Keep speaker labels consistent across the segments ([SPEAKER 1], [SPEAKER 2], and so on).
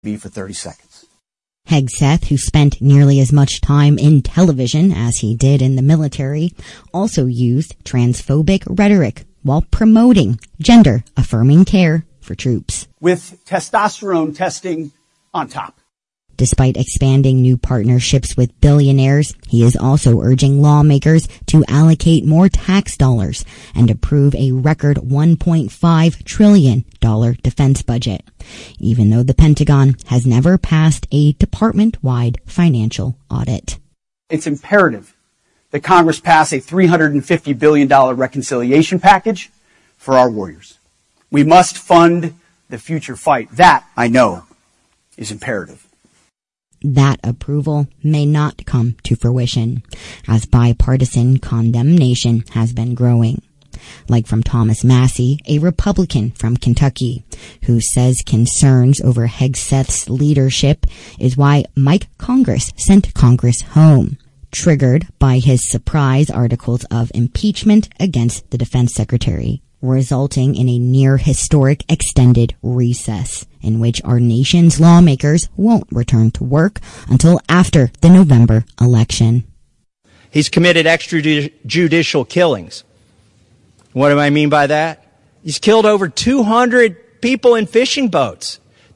[SPEAKER 1] be for 30 seconds.
[SPEAKER 2] Hegseth, who spent nearly as much time in television as he did in the military, also used transphobic rhetoric while promoting gender-affirming care for troops.
[SPEAKER 1] With testosterone testing on top.
[SPEAKER 2] Despite expanding new partnerships with billionaires, he is also urging lawmakers to allocate more tax dollars and approve a record $1.5 trillion defense budget, even though the Pentagon has never passed a department-wide financial audit.
[SPEAKER 1] It's imperative that Congress pass a $350 billion reconciliation package for our warriors. We must fund the future fight. That, I know, is imperative.
[SPEAKER 2] That approval may not come to fruition, as bipartisan condemnation has been growing. Like from Thomas Massie, a Republican from Kentucky, who says concerns over Hegseth's leadership is why Mike Congress sent Congress home, triggered by his surprise articles of impeachment against the defense secretary, resulting in a near-historic extended recess in which our nation's lawmakers won't return to work until after the November election.
[SPEAKER 3] He's committed extrajudicial killings. What do I mean by that? He's killed over 200 people in fishing boats.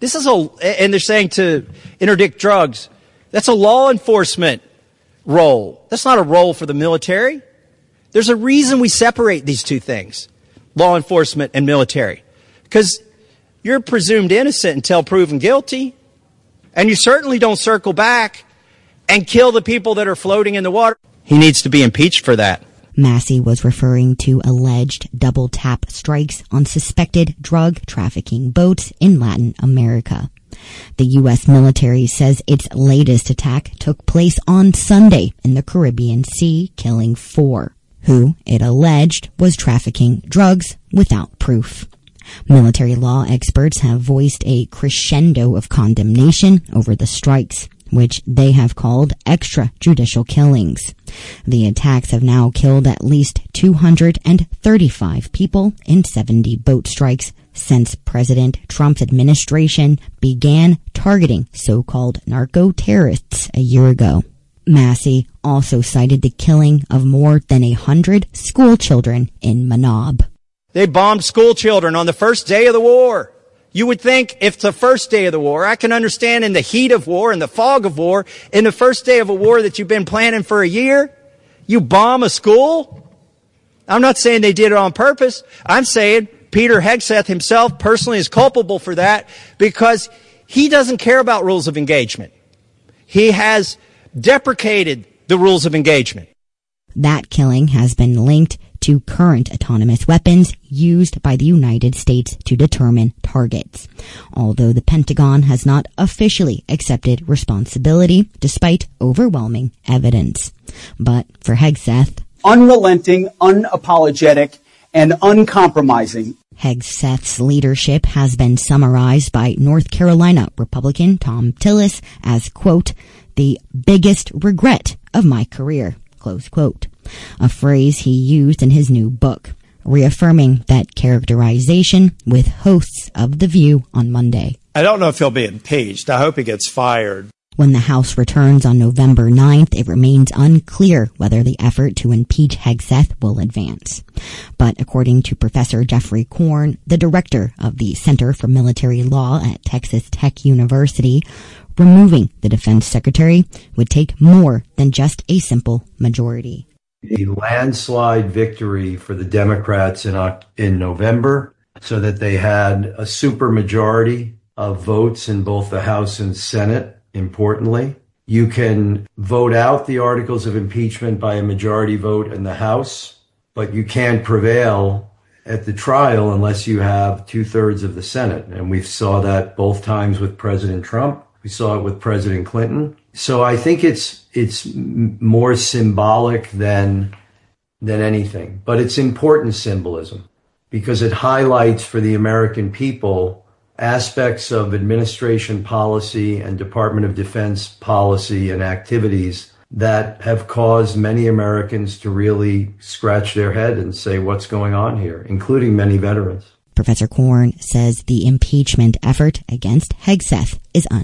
[SPEAKER 3] And they're saying to interdict drugs. That's a law enforcement role. That's not a role for the military. There's a reason we separate these two things. Law enforcement and military. Because you're presumed innocent until proven guilty. And you certainly don't circle back and kill the people that are floating in the water. He needs to be impeached for that.
[SPEAKER 2] Massie was referring to alleged double-tap strikes on suspected drug trafficking boats in Latin America. The U.S. military says its latest attack took place on Sunday in the Caribbean Sea, killing 4. Who, it alleged, was trafficking drugs without proof. Military law experts have voiced a crescendo of condemnation over the strikes, which they have called extrajudicial killings. The attacks have now killed at least 235 people in 70 boat strikes since President Trump's administration began targeting so-called narco-terrorists a year ago. Massie also cited the killing of more than 100 school children in Manab.
[SPEAKER 3] They bombed school children on the first day of the war. You would think if it's the first day of the war, I can understand in the heat of war, in the fog of war, in the first day of a war that you've been planning for a year, you bomb a school? I'm not saying they did it on purpose. I'm saying Peter Hegseth himself personally is culpable for that because he doesn't care about rules of engagement. He has deprecated the rules of engagement.
[SPEAKER 2] That killing has been linked to current autonomous weapons used by the United States to determine targets, although the Pentagon has not officially accepted responsibility despite overwhelming evidence. But for Hegseth,
[SPEAKER 1] unrelenting, unapologetic, and uncompromising.
[SPEAKER 2] Hegseth's leadership has been summarized by North Carolina Republican Thom Tillis as, quote, the biggest regret of my career, close quote, a phrase he used in his new book, reaffirming that characterization with hosts of The View on Monday.
[SPEAKER 4] I don't know if he'll be impeached. I hope he gets fired.
[SPEAKER 2] When the House returns on November 9th, it remains unclear whether the effort to impeach Hegseth will advance. But according to Professor Jeffrey Korn, the director of the Center for Military Law at Texas Tech University, removing the defense secretary would take more than just a simple majority.
[SPEAKER 5] A landslide victory for the Democrats in November so that they had a supermajority of votes in both the House and Senate, importantly. You can vote out the articles of impeachment by a majority vote in the House, but you can't prevail at the trial unless you have 2/3 of the Senate. And we saw that both times with President Trump. We saw it with President Clinton. So I think it's more symbolic than anything, but it's important symbolism because it highlights for the American people aspects of administration policy and Department of Defense policy and activities that have caused many Americans to really scratch their head and say, what's going on here, including many veterans.
[SPEAKER 2] Professor Korn says the impeachment effort against Hegseth is